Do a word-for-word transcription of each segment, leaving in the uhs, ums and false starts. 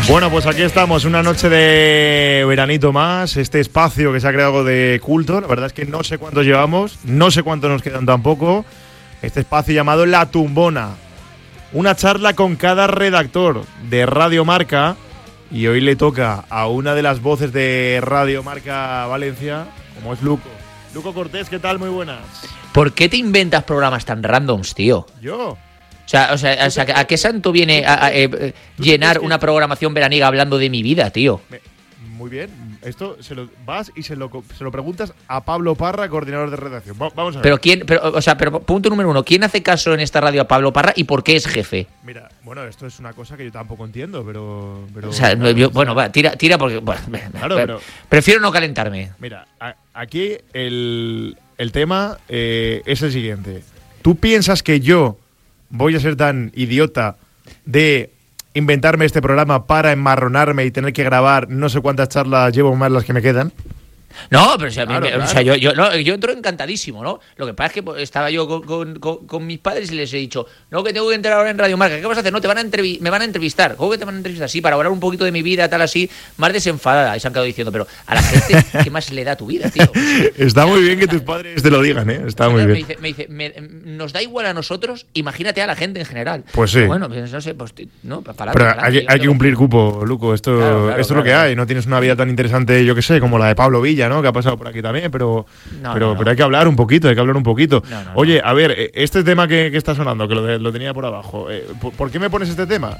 Bueno, pues aquí estamos, una noche de veranito más, este espacio que se ha creado de culto. La verdad es que no sé cuántos llevamos, no sé cuántos nos quedan tampoco. Este espacio llamado La Tumbona. Una charla con cada redactor de Radio Marca. Y hoy le toca a una de las voces de Radio Marca Valencia, como es Luco. Luco Cortés, ¿qué tal? Muy buenas. ¿Por qué te inventas programas tan randoms, tío? ¿Yo? O sea, o sea, o sea ¿a qué santo viene a, a, a, eh, llenar una programación veraniega hablando de mi vida, tío? Me, muy bien. Esto se lo vas y se lo, se lo preguntas a Pablo Parra, coordinador de redacción. Va, vamos a ver. Pero quién, pero, o sea, pero punto número uno, ¿quién hace caso en esta radio a Pablo Parra y por qué es jefe? Mira, bueno, esto es una cosa que yo tampoco entiendo, pero, pero o sea, claro, yo, o sea, bueno, va, tira, tira porque, bueno, claro, pero, prefiero no calentarme. Mira, a, aquí el, el tema eh, es el siguiente. ¿Tú piensas que yo voy a ser tan idiota de inventarme este programa para enmarronarme y tener que grabar no sé cuántas charlas llevo más las que me quedan? No, pero o sea, claro, me, claro. o sea yo, yo, no, yo entro encantadísimo, ¿no? Lo que pasa es que estaba yo con, con, con, con mis padres y les he dicho, no, que tengo que entrar ahora en Radio Marca. ¿Qué vas a hacer? No, te van a entrevi- me van a entrevistar. ¿Cómo que te van a entrevistar? Sí, para hablar un poquito de mi vida, tal así, más desenfadada. Y se han quedado diciendo, pero a la gente, ¿qué más le da tu vida, tío? Está muy bien que tus padres te lo digan, ¿eh? Está muy me bien. dice, me dice me, nos da igual a nosotros, imagínate a la gente en general. Pues sí. Bueno, pues no sé, pues no, para Pero para hay, hay que cumplir cupo, Luco. Esto, claro, claro, esto es lo que claro. hay. No tienes una vida tan interesante, yo que sé, como la de Pablo Villa, ¿no? Que ha pasado por aquí también, pero, no, pero, no, no. pero hay que hablar un poquito, hay que hablar un poquito. No, no, Oye, a ver, este tema que, que está sonando, que lo, de, lo tenía por abajo, eh, ¿por, ¿por qué me pones este tema?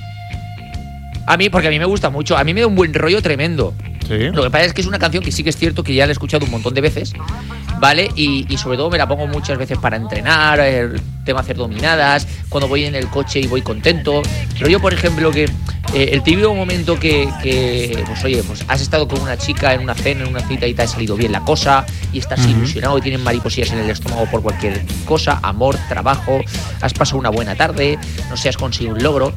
A mí, porque a mí me gusta mucho, a mí me da un buen rollo tremendo. Sí. Lo que pasa es que es una canción que sí que es cierto que ya la he escuchado un montón de veces, ¿vale? Y, y sobre todo me la pongo muchas veces para entrenar, el tema hacer dominadas, cuando voy en el coche y voy contento. Pero yo, por ejemplo, que eh, el típico momento que, que, pues oye, pues has estado con una chica en una cena, en una cita y te ha salido bien la cosa y estás uh-huh. ilusionado y tienes mariposillas en el estómago por cualquier cosa, amor, trabajo, has pasado una buena tarde, no sé, has conseguido un logro.